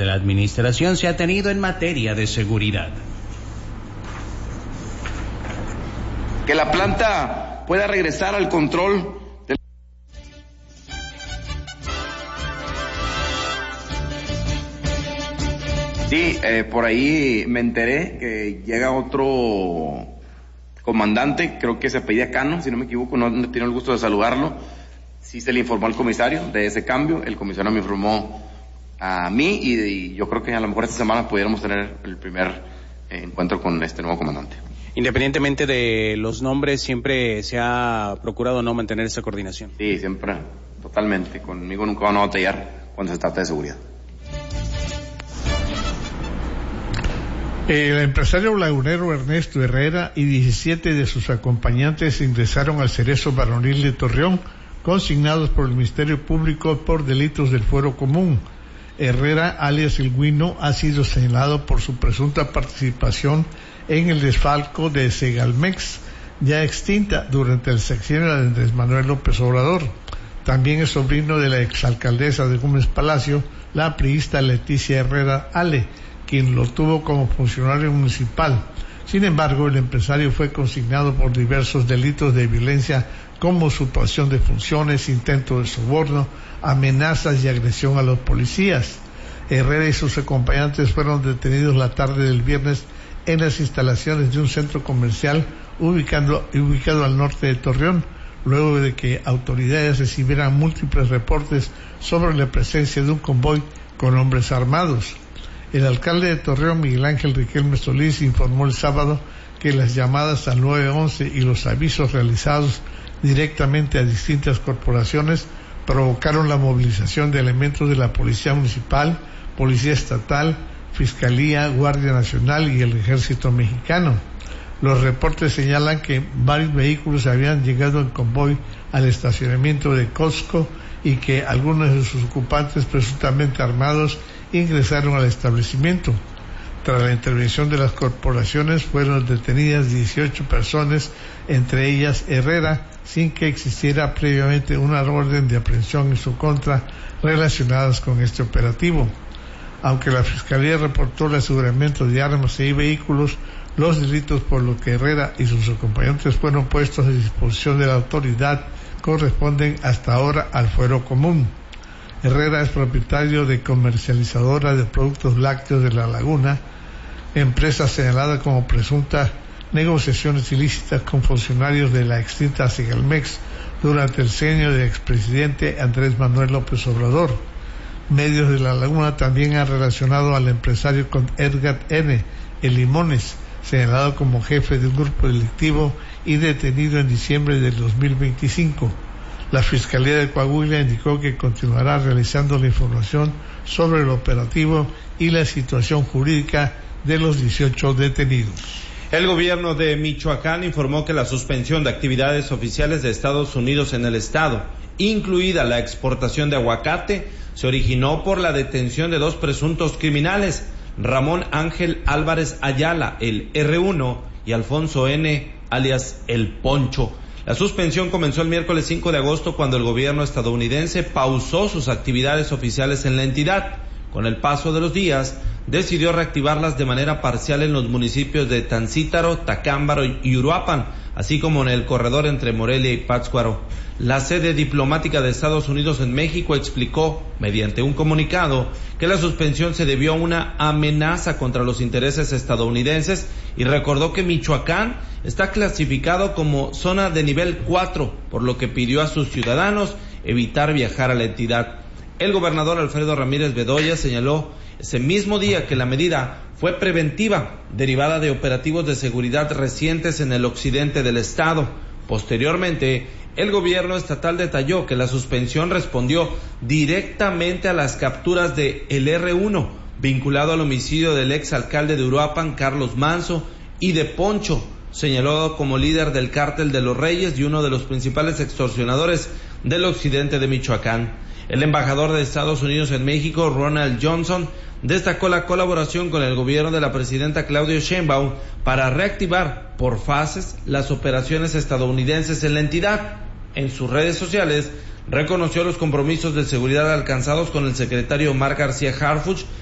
de la administración se ha tenido en materia de seguridad. Que la planta pueda regresar al control del... Sí, por ahí me enteré que llega otro comandante, creo que se apellida Cano, si no me equivoco, no he tenido el gusto de saludarlo. Sí se le informó al comisario de ese cambio, el comisario me informó a mí y yo creo que a lo mejor esta semana pudiéramos tener el primer encuentro con este nuevo comandante. Independientemente de los nombres, siempre se ha procurado no mantener esa coordinación. Sí, siempre, totalmente. Conmigo nunca van a batallar cuando se trata de seguridad. El empresario lagunero Ernesto Herrera y 17 de sus acompañantes ingresaron al Cerezo Varonil de Torreón, consignados por el Ministerio Público por delitos del fuero común. Herrera, alias El Guino, ha sido señalado por su presunta participación en el desfalco de Segalmex, ya extinta durante el sexenio de Andrés Manuel López Obrador. También es sobrino de la exalcaldesa de Gómez Palacio, la priista Leticia Herrera Ale, quien lo tuvo como funcionario municipal. Sin embargo, el empresario fue consignado por diversos delitos de violencia como usurpación de funciones, intento de soborno, amenazas y agresión a los policías. Herrera y sus acompañantes fueron detenidos la tarde del viernes en las instalaciones de un centro comercial ubicado al norte de Torreón, luego de que autoridades recibieran múltiples reportes sobre la presencia de un convoy con hombres armados. El alcalde de Torreón, Miguel Ángel Riquelme Solís, informó el sábado que las llamadas al 911 y los avisos realizados directamente a distintas corporaciones provocaron la movilización de elementos de la Policía Municipal, Policía Estatal, Fiscalía, Guardia Nacional y el Ejército Mexicano. Los reportes señalan que varios vehículos habían llegado en convoy al estacionamiento de Costco y que algunos de sus ocupantes presuntamente armados ingresaron al establecimiento. Tras la intervención de las corporaciones fueron detenidas 18 personas, entre ellas Herrera, sin que existiera previamente una orden de aprehensión en su contra relacionadas con este operativo. Aunque la Fiscalía reportó el aseguramiento de armas y vehículos, los delitos por los que Herrera y sus acompañantes fueron puestos a disposición de la autoridad corresponden hasta ahora al fuero común. Herrera es propietario de Comercializadora de Productos Lácteos de La Laguna, empresa señalada como presunta negociaciones ilícitas con funcionarios de la extinta Segalmex durante el sexenio del expresidente Andrés Manuel López Obrador. Medios de La Laguna también han relacionado al empresario con Edgar N. El Limones, señalado como jefe de un grupo delictivo y detenido en diciembre del 2025. La Fiscalía de Coahuila indicó que continuará realizando la información sobre el operativo y la situación jurídica de los 18 detenidos. El gobierno de Michoacán informó que la suspensión de actividades oficiales de Estados Unidos en el estado, incluida la exportación de aguacate, se originó por la detención de dos presuntos criminales, Ramón Ángel Álvarez Ayala, el R1, y Alfonso N., alias El Poncho. La suspensión comenzó el miércoles 5 de agosto cuando el gobierno estadounidense pausó sus actividades oficiales en la entidad. Con el paso de los días, decidió reactivarlas de manera parcial en los municipios de Tancítaro, Tacámbaro y Uruapan, así como en el corredor entre Morelia y Pátzcuaro. La sede diplomática de Estados Unidos en México explicó, mediante un comunicado, que la suspensión se debió a una amenaza contra los intereses estadounidenses y recordó que Michoacán está clasificado como zona de nivel 4, por lo que pidió a sus ciudadanos evitar viajar a la entidad. El gobernador Alfredo Ramírez Bedoya señaló ese mismo día que la medida fue preventiva, derivada de operativos de seguridad recientes en el occidente del estado. Posteriormente, el gobierno estatal detalló que la suspensión respondió directamente a las capturas de el R1, vinculado al homicidio del exalcalde de Uruapan, Carlos Manso, y de Poncho, señalado como líder del cártel de los Reyes y uno de los principales extorsionadores del occidente de Michoacán. El embajador de Estados Unidos en México, Ronald Johnson, destacó la colaboración con el gobierno de la presidenta Claudia Sheinbaum para reactivar por fases las operaciones estadounidenses en la entidad. En sus redes sociales reconoció los compromisos de seguridad alcanzados con el secretario Omar García Harfuch